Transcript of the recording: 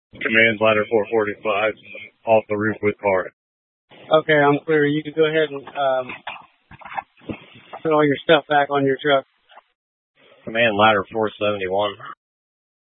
Command ladder 445 off the roof with car. Okay, I'm clear. You can go ahead and put all your stuff back on your truck. Command ladder 471.